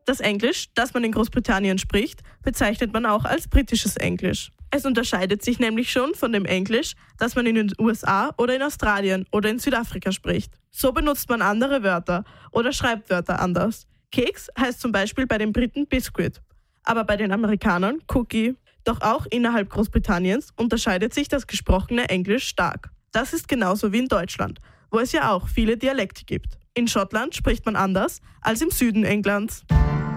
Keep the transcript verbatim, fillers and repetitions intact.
Das Englisch, das man in Großbritannien spricht, bezeichnet man auch als britisches Englisch. Es unterscheidet sich nämlich schon von dem Englisch, das man in den U S A oder in Australien oder in Südafrika spricht. So benutzt man andere Wörter oder schreibt Wörter anders. Keks heißt zum Beispiel bei den Briten Biscuit, aber bei den Amerikanern Cookie. Doch auch innerhalb Großbritanniens unterscheidet sich das gesprochene Englisch stark. Das ist genauso wie in Deutschland, wo es ja auch viele Dialekte gibt. In Schottland spricht man anders als im Süden Englands.